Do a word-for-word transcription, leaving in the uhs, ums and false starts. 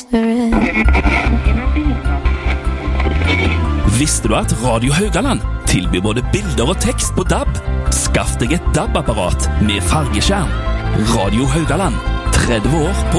spirit. Visste du at Radio Haugaland tilbyr både bilder og tekst på D A B? Skaff deg et D A B-apparat med fargeskjerm. Radio Haugaland, tretti år på